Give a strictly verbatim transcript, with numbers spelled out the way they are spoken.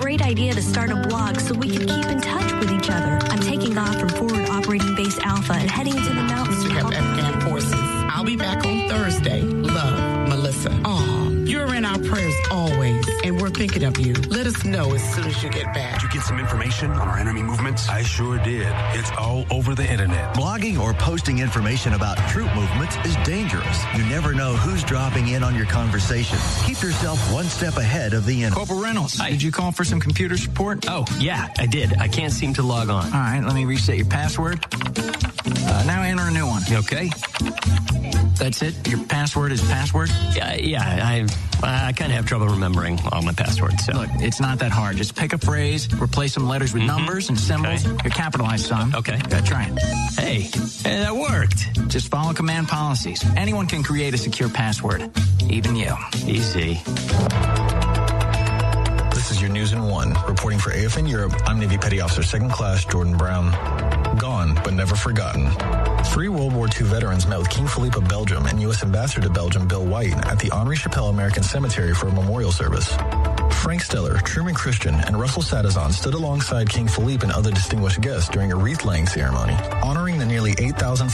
great idea to start a blog so we could keep in touch with each other. I'm taking off from Forward Operating Base Alpha and heading into the mountains to help Afghan forces. I'll be back on Thursday. Love, Melissa. Aw, you're in our prayers always, and we're thinking of you. Let us know as soon as you get back. Did you get some information on our enemy movements? I sure did. It's all over the internet. Blogging or posting information about troop movements is dangerous. You never know who's dropping in on your conversation. Keep yourself one step ahead of the internet. Corporal Reynolds, Hi. Did you call for some computer support? Oh, yeah, I did. I can't seem to log on. All right, let me reset your password. Uh, now enter a new one. Okay. That's it? Your password is password? Yeah, yeah. I I kind of have trouble remembering all my passwords. So. Look, it's not that hard. Just pick a phrase, replace some letters with mm-hmm. numbers and symbols. Okay. You're capitalized some. Okay. Gotta try it. Hey, hey, that worked. Just follow command policies. Anyone can create a secure password. Even you. Easy. This is your News in One. Reporting for A F N Europe, I'm Navy Petty Officer Second Class Jordan Brown. Gone, but never forgotten. Three World War Two veterans met with King Philippe of Belgium and U S Ambassador to Belgium Bill White at the Henri Chapelle American Cemetery for a memorial service. Frank Steller, Truman Christian, and Russell Sadazon stood alongside King Philippe and other distinguished guests during a wreath-laying ceremony, honoring the nearly eight thousand